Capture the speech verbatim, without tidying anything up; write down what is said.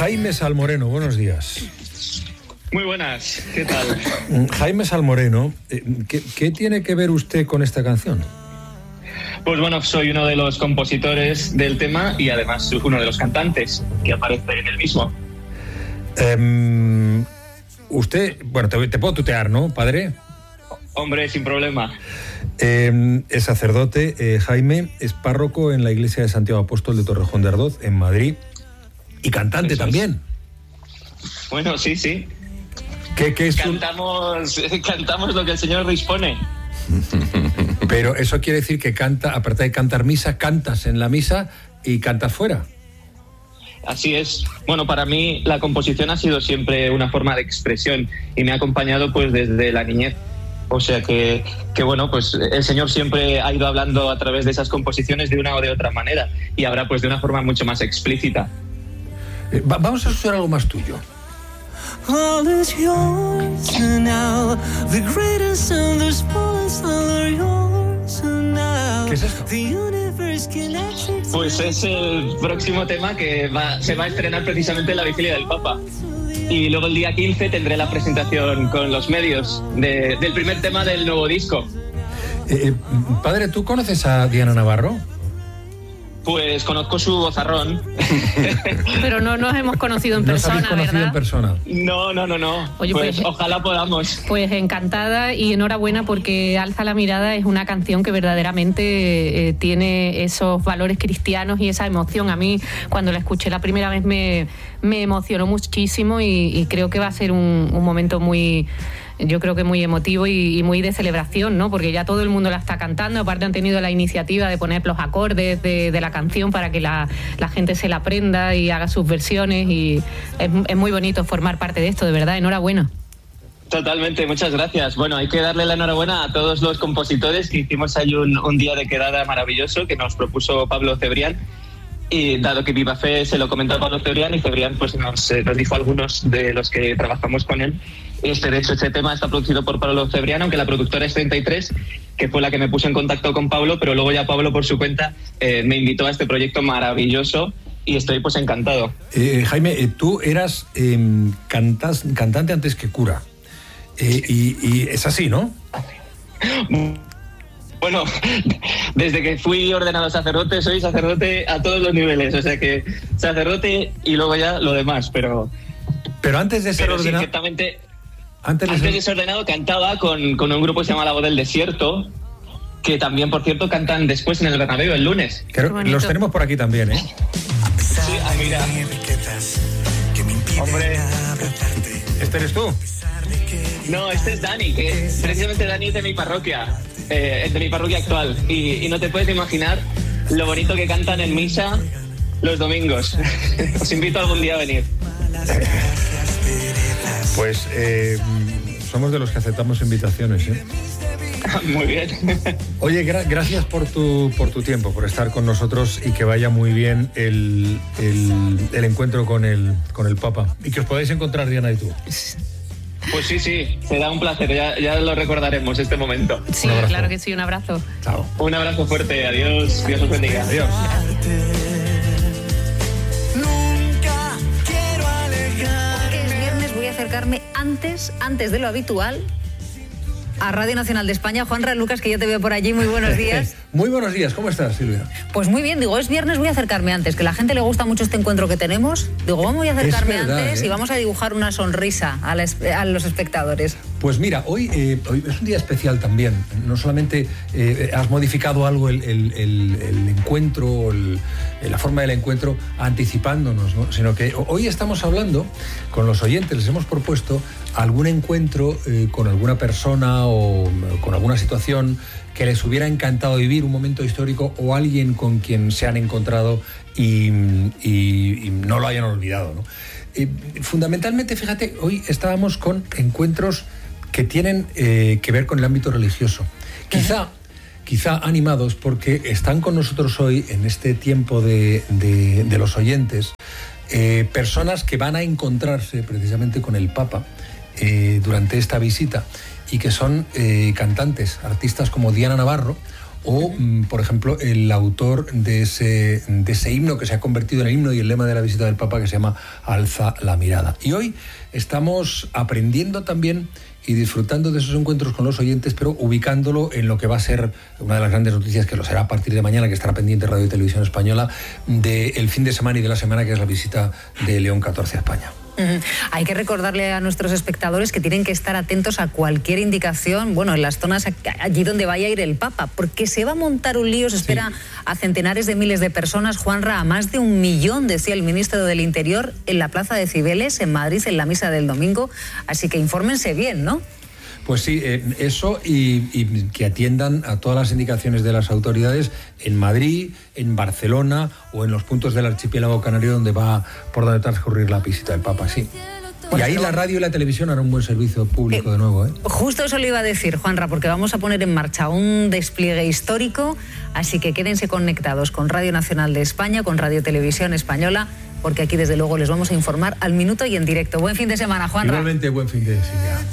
Jaime Salmoreno, buenos días. Muy buenas, ¿qué tal? Jaime Salmoreno, ¿qué, qué tiene que ver usted con esta canción? Pues bueno, soy uno de los compositores del tema y además uno de los cantantes que aparece en el mismo. Um, usted, bueno, te, te puedo tutear, ¿no, padre? Hombre, sin problema. Eh, es sacerdote, eh, Jaime, es párroco en la iglesia de Santiago Apóstol de Torrejón de Ardoz, en Madrid, y cantante Eso también. Es. Bueno, sí, sí. ¿Qué, qué es cantamos, un... cantamos lo que el Señor dispone. Pero eso quiere decir que canta, aparte de cantar misa, cantas en la misa y cantas fuera. Así es. Bueno, para mí la composición ha sido siempre una forma de expresión y me ha acompañado pues desde la niñez. O sea que, que bueno, pues el Señor siempre ha ido hablando a través de esas composiciones de una o de otra manera y ahora pues de una forma mucho más explícita. Eh, va, vamos a escuchar algo más tuyo. All is yours now, the greatest and the smallest are yours now. ¿Qué es esto? Pues es el próximo tema que va, se va a estrenar precisamente en la vigilia del Papa. Y luego el día quince tendré la presentación con los medios de, del primer tema del nuevo disco. Eh, padre, ¿tú conoces a Diana Navarro? Pues conozco su vozarrón. Pero no nos hemos conocido en persona, ¿no os habéis conocido ¿verdad? en persona? No, no, no, no. Oye, pues, pues ojalá podamos. Pues encantada y enhorabuena porque Alza la mirada es una canción que verdaderamente eh, tiene esos valores cristianos y esa emoción. A mí, cuando la escuché la primera vez, me, me emocionó muchísimo y, y creo que va a ser un, un momento muy... yo creo que muy emotivo y, y muy de celebración, ¿no? Porque ya todo el mundo la está cantando, aparte han tenido la iniciativa de poner los acordes de, de la canción para que la, la gente se la aprenda y haga sus versiones y es, es muy bonito formar parte de esto, de verdad, enhorabuena. Totalmente, muchas gracias. Bueno, hay que darle la enhorabuena a todos los compositores que hicimos ahí un, un día de quedada maravilloso que nos propuso Pablo Cebrián. Y dado que Viva Fe se lo comentó a Pablo Cebrián y Cebrián pues nos, eh, nos dijo a algunos de los que trabajamos con él. Este, de hecho, este tema está producido por Pablo Cebrián, aunque la productora es treinta y tres, que fue la que me puso en contacto con Pablo, pero luego ya Pablo por su cuenta eh, me invitó a este proyecto maravilloso y estoy pues encantado. Eh, Jaime, eh, tú eras eh, cantas, cantante antes que cura. Eh, y, y es así, ¿no? Bueno, desde que fui ordenado sacerdote, soy sacerdote a todos los niveles, o sea que sacerdote y luego ya lo demás, pero... Pero antes de ser pero ordenado... Sí, ciertamente, antes, de, antes ser... de ser ordenado cantaba con, con un grupo que se llama La Voz del Desierto, que también, por cierto, cantan después en el Bernabéu el lunes. Claro, los tenemos por aquí también, ¿eh? Sí, ah, mira. Hombre. ¿Este eres tú? No, este es Dani, que precisamente Dani es de mi parroquia, eh, de mi parroquia actual. Y, y no te puedes imaginar lo bonito que cantan en misa los domingos. Os invito algún día a venir. Pues eh, somos de los que aceptamos invitaciones, ¿eh? Muy bien. Oye, gra- gracias por tu, por tu tiempo, por estar con nosotros y que vaya muy bien el, el, el encuentro con el, con el Papa. Y que os podáis encontrar, Diana y tú. Pues sí, sí, será un placer, ya, ya lo recordaremos este momento. Sí, claro que sí, un abrazo. Chao. Un abrazo fuerte, adiós, Dios os bendiga. Adiós. Nunca quiero alejarme. Porque es viernes, voy a acercarme antes, antes de lo habitual a Radio Nacional de España. Juanra, Lucas, que ya te veo por allí, muy buenos días. Muy buenos días, ¿cómo estás, Silvia? Pues muy bien, digo, es viernes, voy a acercarme antes, que a la gente le gusta mucho este encuentro que tenemos. Digo, vamos a acercarme verdad, antes ¿eh? y vamos a dibujar una sonrisa a, la, a los espectadores. Pues mira, hoy, eh, hoy es un día especial también. No solamente eh, has modificado algo el, el, el, el encuentro, el, la forma del encuentro, anticipándonos, ¿no? Sino que hoy estamos hablando con los oyentes, les hemos propuesto algún encuentro eh, con alguna persona o con alguna situación que les hubiera encantado vivir, un momento histórico o alguien con quien se han encontrado y, y, y no lo hayan olvidado, ¿no? Eh, fundamentalmente, fíjate, hoy estábamos con encuentros que tienen eh, que ver con el ámbito religioso. Quizá, quizá animados porque están con nosotros hoy, en este tiempo de, de, de los oyentes, eh, personas que van a encontrarse precisamente con el Papa eh, durante esta visita y que son eh, cantantes, artistas como Diana Navarro o, uh-huh. por ejemplo, el autor de ese, de ese himno que se ha convertido en el himno y el lema de la visita del Papa, que se llama Alza la mirada. Y hoy estamos aprendiendo también y disfrutando de esos encuentros con los oyentes, pero ubicándolo en lo que va a ser una de las grandes noticias, que lo será a partir de mañana, que estará pendiente Radio y Televisión Española, del fin de semana y de la semana, que es la visita de León catorce a España. Uh-huh. Hay que recordarle a nuestros espectadores que tienen que estar atentos a cualquier indicación, bueno, en las zonas allí donde vaya a ir el Papa, porque se va a montar un lío, se espera sí. a centenares de miles de personas, Juanra, a más de un millón, decía el ministro del Interior, en la Plaza de Cibeles, en Madrid, en la misa del domingo, así que infórmense bien, ¿no? Pues sí, eh, eso y, y que atiendan a todas las indicaciones de las autoridades en Madrid, en Barcelona o en los puntos del archipiélago canario donde va por donde transcurrir la visita del Papa, sí. Y ahí la radio y la televisión harán un buen servicio público eh, de nuevo, ¿eh? Justo eso le iba a decir, Juanra, porque vamos a poner en marcha un despliegue histórico, así que quédense conectados con Radio Nacional de España, con Radio Televisión Española, porque aquí desde luego les vamos a informar al minuto y en directo. Buen fin de semana, Juanra. Igualmente, buen fin de semana.